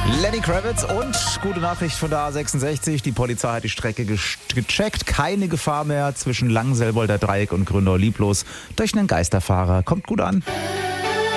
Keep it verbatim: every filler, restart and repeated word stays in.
Lenny Kravitz und gute Nachricht von der A sechsundsechzig. Die Polizei hat die Strecke gecheckt. Keine Gefahr mehr zwischen Langenselbolder Dreieck und Grünau-Lieblos durch einen Geisterfahrer. Kommt gut an.